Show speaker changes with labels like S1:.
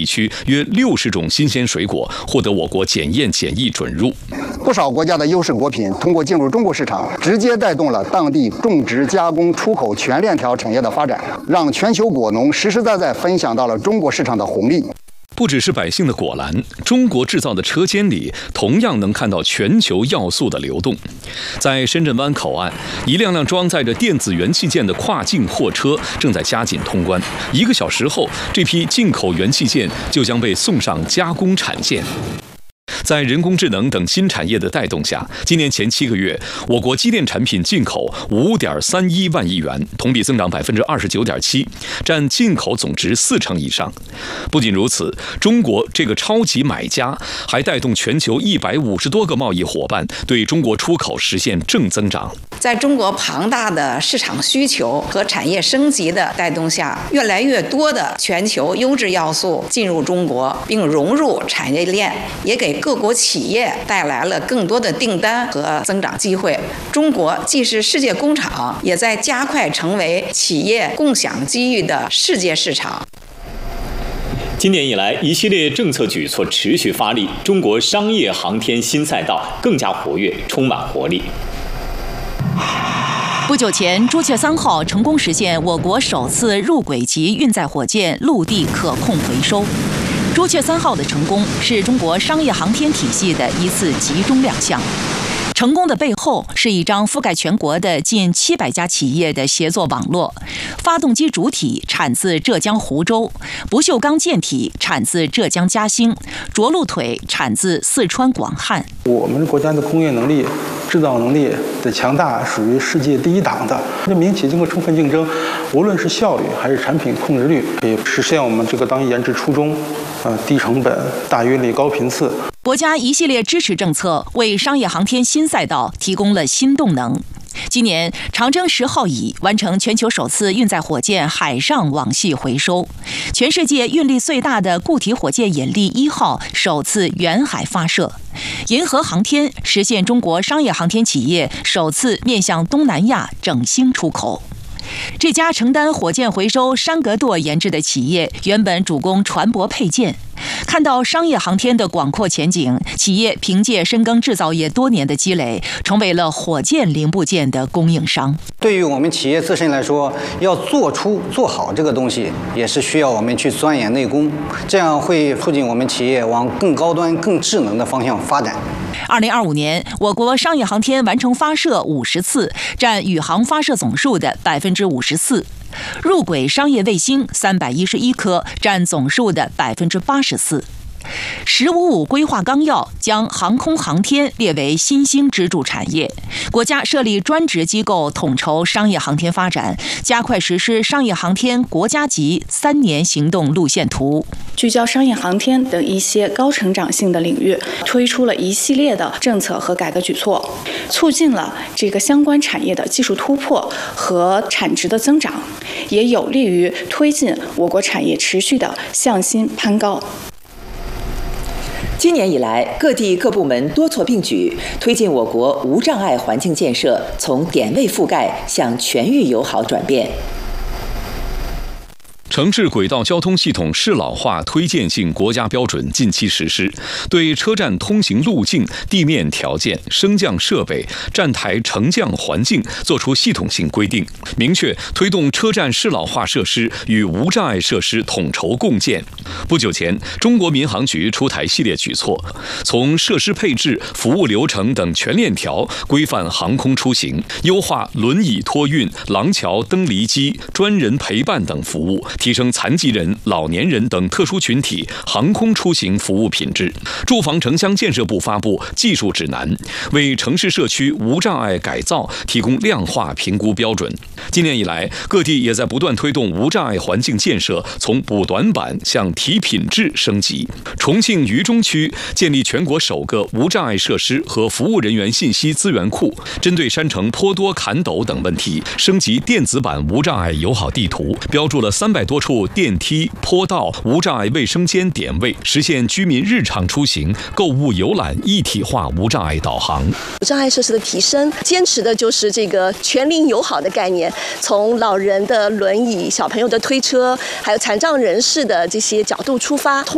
S1: 区约60种新鲜水果获得我国检验检疫准入。
S2: 不少国家的优势果品通过进入中国市场，直接带动了当地种植、加工、出口全链条产业的发展，让全球果农实实在在分享到了中国市场的红利。
S1: 不只是百姓的果篮，中国制造的车间里同样能看到全球要素的流动。在深圳湾口岸，一辆辆装载着电子元器件的跨境货车正在加紧通关。1个小时后，这批进口元器件就将被送上加工产线。在人工智能等新产业的带动下，今年前7个月，我国机电产品进口5.31万亿元，同比增长29.7%，占进口总值40%以上。不仅如此，中国这个超级买家还带动全球150多个贸易伙伴对中国出口实现正增长。
S3: 在中国庞大的市场需求和产业升级的带动下，越来越多的全球优质要素进入中国，并融入产业链，也给各国企业带来了更多的订单和增长机会。中国既是世界工厂，也在加快成为企业共享机遇的世界市场。
S4: 今年以来，一系列政策举措持续发力，中国商业航天新赛道更加活跃，充满活力。
S5: 不久前，朱雀3号成功实现我国首次入轨级运载火箭陆地可控回收。朱雀3号的成功是中国商业航天体系的一次集中亮相。成功的背后是一张覆盖全国的近700家企业的协作网络。发动机主体产自浙江湖州，不锈钢舰体产自浙江嘉兴，着陆腿产自四川广汉。
S6: 我们国家的工业能力、制造能力的强大属于世界第一档的。这民企经过充分竞争，无论是效率还是产品控制率，可以实现我们这个当研制初衷，低成本、大约率、高频次。
S5: 国家一系列支持政策为商业航天新赛道提供了新动能。今年，长征10号乙完成全球首次运载火箭海上网系回收，全世界运力最大的固体火箭引力1号首次远海发射，银河航天实现中国商业航天企业首次面向东南亚整星出口。这家承担火箭回收山格垛研制的企业，原本主攻船舶配件。看到商业航天的广阔前景，企业凭借深耕制造业多年的积累，成为了火箭零部件的供应商。
S2: 对于我们企业自身来说，要做好这个东西，也是需要我们去钻研内功，这样会促进我们企业往更高端、更智能的方向发展。
S5: 2025年，我国商业航天完成发射50次，占宇航发射总数的54%。入轨商业卫星311颗，占总数的84%。“15+5”规划纲要将航空航天列为新兴支柱产业，国家设立专职机构统筹商业航天发展，加快实施商业航天国家级3年行动路线图，
S7: 聚焦商业航天等一些高成长性的领域，推出了一系列的政策和改革举措，促进了这个相关产业的技术突破和产值的增长，也有利于推进我国产业持续的向心攀高。
S8: 今年以来，各地各部门多措并举，推进我国无障碍环境建设从点位覆盖向全域友好转变。
S1: 城市轨道交通系统适老化推荐性国家标准近期实施，对车站通行路径、地面条件、升降设备、站台乘降环境作出系统性规定，明确推动车站适老化设施与无障碍设施统筹共建。不久前，中国民航局出台系列举措，从设施配置、服务流程等全链条规范航空出行，优化轮椅托运、廊桥登离机、专人陪伴等服务，提升残疾人、老年人等特殊群体航空出行服务品质。住房城乡建设部发布技术指南，为城市社区无障碍改造提供量化评估标准。今年以来，各地也在不断推动无障碍环境建设从补短板向提品质升级。重庆渝中区建立全国首个无障碍设施和服务人员信息资源库，针对山城坡多坎陡等问题，升级电子版无障碍友好地图，标注了300多处电梯、坡道、无障碍卫生间点位，实现居民日常出行、购物游览一体化无障碍导航。
S9: 无障碍设施的提升，坚持的就是这个全龄友好的概念，从老人的轮椅、小朋友的推车，还有残障人士的这些角度出发。